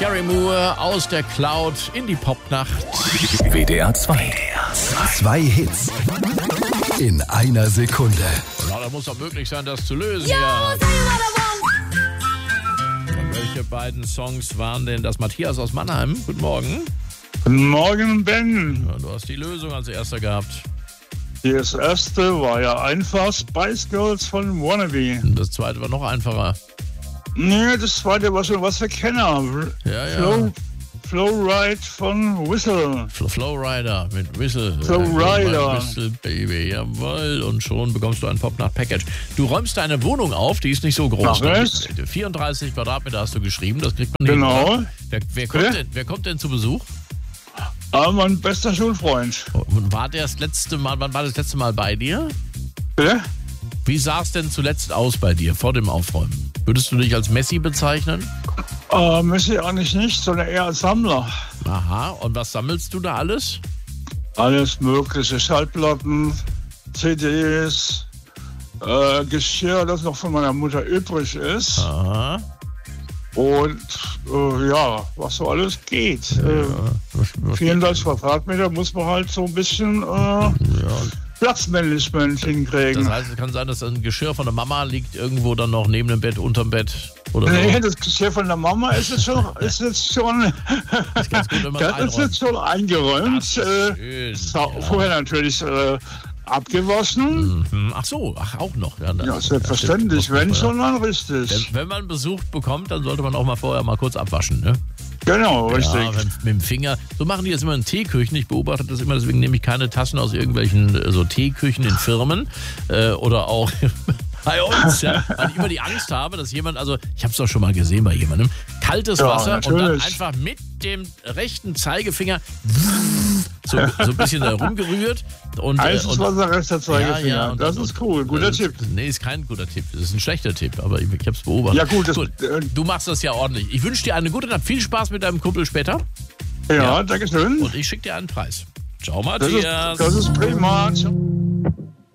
Gary Moore aus der Cloud in die Popnacht. WDR 2. Zwei Hits in einer Sekunde. Na, da muss doch möglich sein, das zu lösen. Yo, Ja. say what I want. Und welche beiden Songs waren denn das? Matthias aus Mannheim, guten Morgen. Guten Morgen, Ben. Ja, du hast die Lösung als erster gehabt. Das erste war ja einfach Spice Girls von Wannabe. Und das zweite war noch einfacher. Nee, das zweite war schon was für Kenner. Ja. Flowride von Whistle. Flowrider mit Whistle. Flowrider. Whistle, Baby, jawohl. Und schon bekommst du ein Popnacht-Package. Du räumst deine Wohnung auf, die ist nicht so groß. Mach es. 34 Quadratmeter hast du geschrieben, das kriegt man hin. Genau. Oder? Wer kommt denn zu Besuch? Mein bester Schulfreund. Und war das letzte Mal, wann war das letzte Mal bei dir? Bitte? Wie sah es denn zuletzt aus bei dir vor dem Aufräumen? Würdest du dich als Messi bezeichnen? Messi eigentlich nicht, sondern eher als Sammler. Aha, und was sammelst du da alles? Alles mögliche. Schallplatten, CDs, Geschirr, das noch von meiner Mutter übrig ist. Aha. Und was so alles geht. 34 Quadratmeter muss man halt so ein bisschen Platzmanagement hinkriegen. Das heißt, es kann sein, dass ein Geschirr von der Mama liegt irgendwo dann noch neben dem Bett, unterm Bett oder so. Nee, das Geschirr von der Mama ist jetzt schon, Das ist ganz gut, wenn man das ist jetzt schon eingeräumt. Das ist schön, Vorher natürlich abgewaschen. Ach so, auch noch. Ja, selbstverständlich, wenn schon, dann richtig. Wenn man Besuch bekommt, dann sollte man auch mal vorher mal kurz abwaschen, ne? Genau, richtig. Ja, mit dem Finger. So machen die das immer in Teeküchen. Ich beobachte das immer, deswegen nehme ich keine Tassen aus irgendwelchen so Teeküchen in Firmen oder auch bei uns, ja, weil ich immer die Angst habe, dass jemand, also ich habe es doch schon mal gesehen bei jemandem, kaltes Wasser natürlich. und dann einfach mit dem rechten Zeigefinger so ein bisschen da rumgerührt. Und, Heißes Wasser, rechter Zeigefinger. Ja, und das ist cool, guter Tipp. Nee, ist kein guter Tipp. Das ist ein schlechter Tipp, aber ich habe es beobachtet. Ja gut, Du machst das ja ordentlich. Ich wünsche dir eine gute Nacht. Viel Spaß mit deinem Kumpel später. ja, danke schön. Und ich schicke dir einen Preis. Ciao, Matthias. Das ist prima. Ciao.